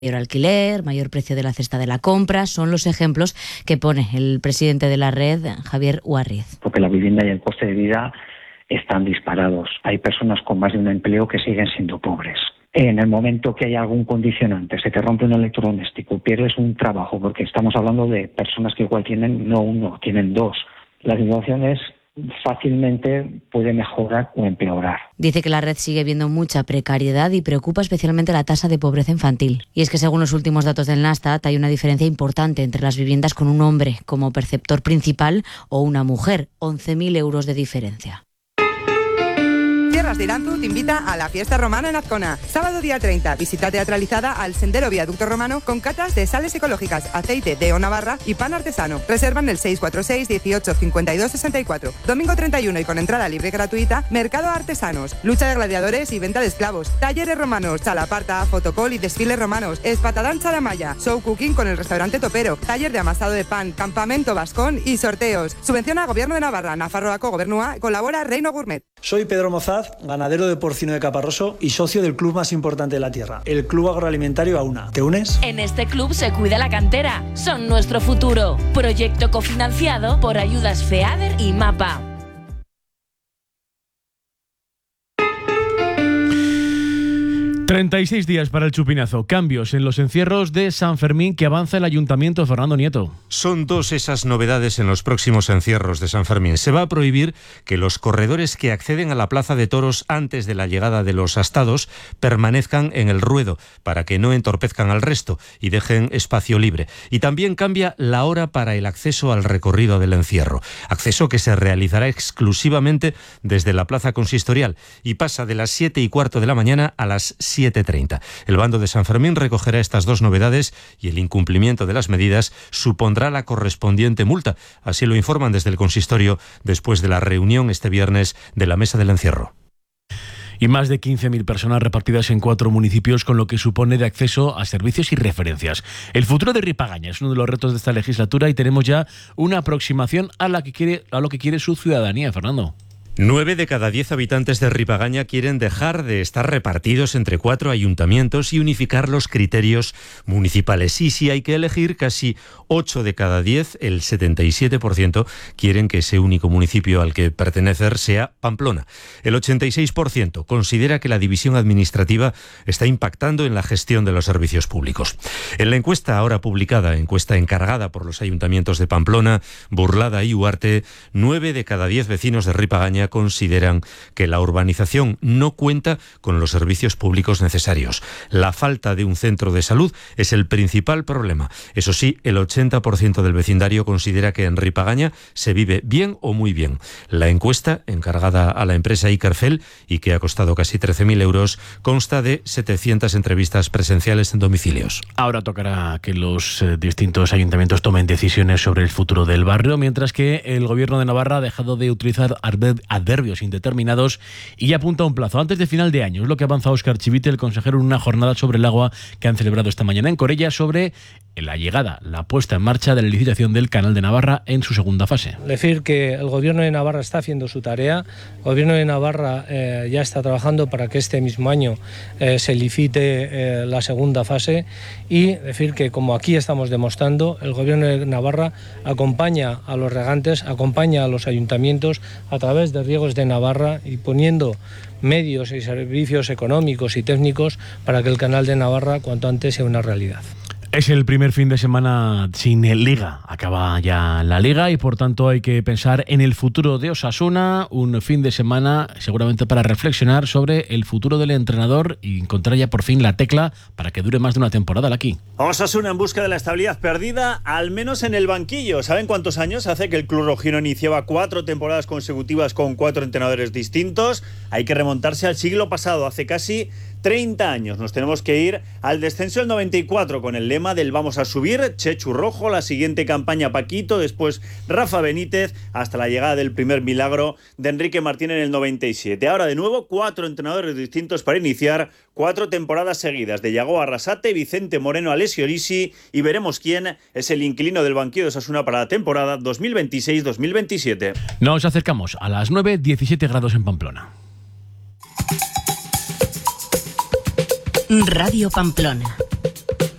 Mayor alquiler, mayor precio de la cesta de la compra, son los ejemplos que pone el presidente de la red, Javier Uarriz. Porque la vivienda y el coste de vida están disparados. Hay personas con más de un empleo que siguen siendo pobres. En el momento que hay algún condicionante, se te rompe un electrodoméstico, pierdes un trabajo, porque estamos hablando de personas que igual tienen no uno, tienen dos. La situación es fácilmente puede mejorar o empeorar. Dice que la red sigue viendo mucha precariedad y preocupa especialmente la tasa de pobreza infantil. Y es que según los últimos datos del Nastat hay una diferencia importante entre las viviendas con un hombre como perceptor principal o una mujer, 11.000 euros de diferencia. Tierras de Iranzu te invita a la fiesta romana en Azcona. Sábado día 30, visita teatralizada al Sendero Viaducto Romano con catas de sales ecológicas, aceite de O Navarra y pan artesano. Reservan el 646 18 52 64. Domingo 31 y con entrada libre y gratuita, mercado artesanos, lucha de gladiadores y venta de esclavos, talleres romanos, chalaparta, fotocall y desfiles romanos, espatadán charamaya, show cooking con el restaurante Topero, taller de amasado de pan, campamento vascón y sorteos. Subvenciona Gobierno de Navarra, Nafarroako Gobernua, colabora Reino Gourmet. Soy Pedro Mozaz, ganadero de porcino de Caparroso y socio del club más importante de la tierra, el Club Agroalimentario AUNA. ¿Te unes? En este club se cuida la cantera. Son nuestro futuro. Proyecto cofinanciado por ayudas FEADER y MAPA. ...36 días para el chupinazo. Cambios en los encierros de San Fermín que avanza el Ayuntamiento. Fernando Nieto. Son dos esas novedades en los próximos encierros de San Fermín. Se va a prohibir que los corredores que acceden a la plaza de toros antes de la llegada de los astados permanezcan en el ruedo para que no entorpezcan al resto y dejen espacio libre. Y también cambia la hora para el acceso al recorrido del encierro. Acceso que se realizará exclusivamente desde la plaza consistorial y pasa de las 7:15 de la mañana a las 7:30. El bando de San Fermín recogerá estas dos novedades y el incumplimiento de las medidas supondrá la correspondiente multa. Así lo informan desde el consistorio después de la reunión este viernes de la mesa del encierro. Y más de 15.000 personas repartidas en 4 municipios, con lo que supone de acceso a servicios y referencias. El futuro de Ripagaña es uno de los retos de esta legislatura y tenemos ya una aproximación a lo que quiere su ciudadanía, Fernando. 9 de cada 10 habitantes de Ripagaña quieren dejar de estar repartidos entre 4 ayuntamientos y unificar los criterios municipales. Y si hay que elegir, casi 8 de cada 10, el 77%, quieren que ese único municipio al que pertenecer sea Pamplona. El 86% considera que la división administrativa está impactando en la gestión de los servicios públicos. En la encuesta ahora publicada, encuesta encargada por los ayuntamientos de Pamplona, Burlada y Huarte, 9 de cada 10 vecinos de Ripagaña consideran que la urbanización no cuenta con los servicios públicos necesarios. La falta de un centro de salud es el principal problema. Eso sí, el 80% del vecindario considera que en Ripagaña se vive bien o muy bien. La encuesta, encargada a la empresa Ikerfel y que ha costado casi 13.000 euros, consta de 700 entrevistas presenciales en domicilios. Ahora tocará que los distintos ayuntamientos tomen decisiones sobre el futuro del barrio, mientras que el Gobierno de Navarra ha dejado de utilizar adverbios indeterminados y ya apunta a un plazo antes de final de año. Es lo que avanza Óscar Chivite, el consejero, en una jornada sobre el agua que han celebrado esta mañana en Corella sobre la llegada, la puesta en marcha de la licitación del Canal de Navarra en su segunda fase. Decir que el Gobierno de Navarra está haciendo su tarea. El Gobierno de Navarra ya está trabajando para que este mismo año se licite la segunda fase, y decir que, como aquí estamos demostrando, el Gobierno de Navarra acompaña a los regantes, acompaña a los ayuntamientos a través de Riegos de Navarra y poniendo medios y servicios económicos y técnicos para que el Canal de Navarra cuanto antes sea una realidad. Es el primer fin de semana sin Liga. Acaba ya la Liga y por tanto hay que pensar en el futuro de Osasuna. Un fin de semana seguramente para reflexionar sobre el futuro del entrenador y encontrar ya por fin la tecla para que dure más de una temporada aquí. Osasuna en busca de la estabilidad perdida, al menos en el banquillo. ¿Saben cuántos años hace que el club rojino iniciaba 4 temporadas consecutivas con 4 entrenadores distintos? Hay que remontarse al siglo pasado, hace casi 30 años. Nos tenemos que ir al descenso del 94 con el lema del vamos a subir, Chechu Rojo, la siguiente campaña Paquito, después Rafa Benítez, hasta la llegada del primer milagro de Enrique Martín en el 97. Ahora de nuevo 4 entrenadores distintos para iniciar 4 temporadas seguidas, de Yago Arrasate, Vicente Moreno, Alessio Risi, y veremos quién es el inquilino del banquillo de Osasuna para la temporada 2026-2027. Nos acercamos a las 9, 17 grados en Pamplona. Radio Pamplona